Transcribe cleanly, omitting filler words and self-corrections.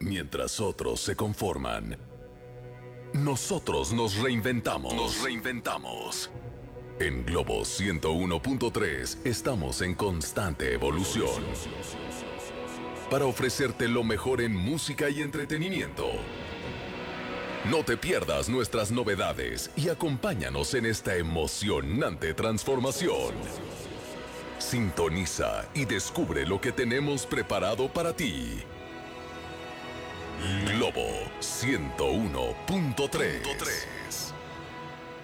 Mientras otros se conforman, nosotros nos reinventamos. En Globo 101.3 estamos en constante evolución para ofrecerte lo mejor en música y entretenimiento. No te pierdas nuestras novedades y acompáñanos en esta emocionante transformación. Sintoniza y descubre lo que tenemos preparado para ti. Globo 101.3.